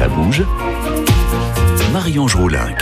Ça bouge. Marie-Ange Roulinck.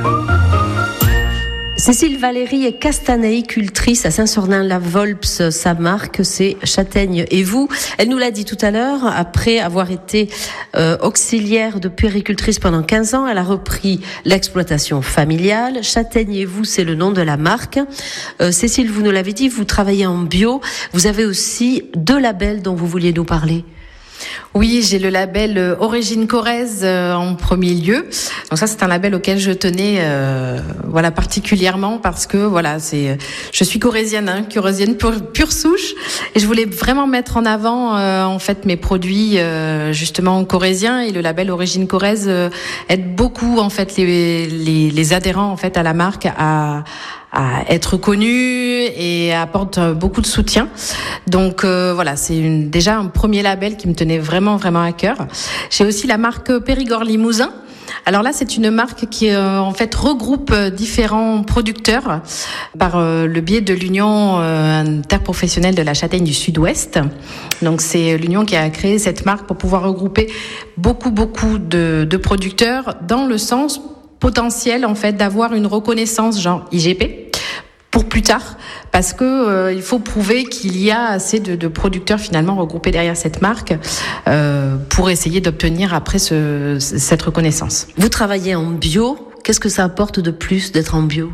Cécile Valérie est castanéicultrice à Saint-Sornin-la-Volps. Sa marque, c'est Châtaigne et vous. Elle nous l'a dit tout à l'heure, après avoir été auxiliaire de puéricultrice pendant 15 ans, elle a repris l'exploitation familiale. Châtaigne et vous, c'est le nom de la marque. Cécile, vous nous l'avez dit, vous travaillez en bio. Vous avez aussi 2 labels dont vous vouliez nous parler. Oui, j'ai le label Origine Corrèze en premier lieu. Donc ça, c'est un label auquel je tenais particulièrement parce que je suis corrézienne, corrézienne pure souche, et je voulais vraiment mettre en avant mes produits justement corréziens, et le label Origine Corrèze aide beaucoup les adhérents à la marque à être connu et apporte beaucoup de soutien. Donc c'est déjà un premier label qui me tenait vraiment à cœur. J'ai aussi la marque Périgord Limousin. Alors là, c'est une marque qui regroupe différents producteurs par le biais de l'Union interprofessionnelle de la châtaigne du Sud-Ouest. Donc c'est l'Union qui a créé cette marque pour pouvoir regrouper beaucoup de producteurs dans le sens potentiel d'avoir une reconnaissance genre IGP pour plus tard, parce que il faut prouver qu'il y a assez de producteurs finalement regroupés derrière cette marque pour essayer d'obtenir après cette reconnaissance. Vous travaillez en bio. Qu'est-ce que ça apporte de plus d'être en bio ?